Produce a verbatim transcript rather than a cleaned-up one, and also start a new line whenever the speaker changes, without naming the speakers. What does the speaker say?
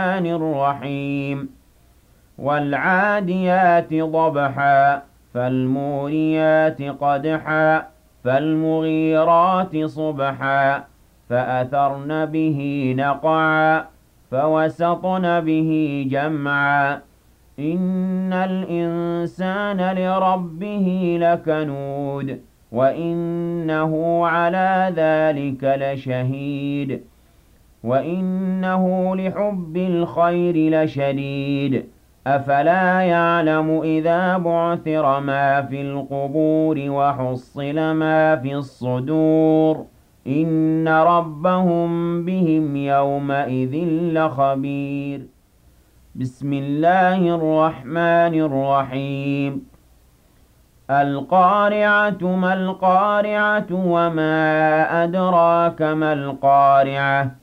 الرحيم والعاديات ضبحا فالموريات قدحا فالمغيرات صبحا فأثرن به نقعا فوسطن به جمعا إن الإنسان لربه لكنود وإنه على ذلك لشهيد وإنه لحب الخير لشديد أفلا يعلم إذا بعثر ما في القبور وحصل ما في الصدور إن ربهم بهم يومئذ لخبير بسم الله الرحمن الرحيم القارعة ما القارعة وما أدراك ما القارعة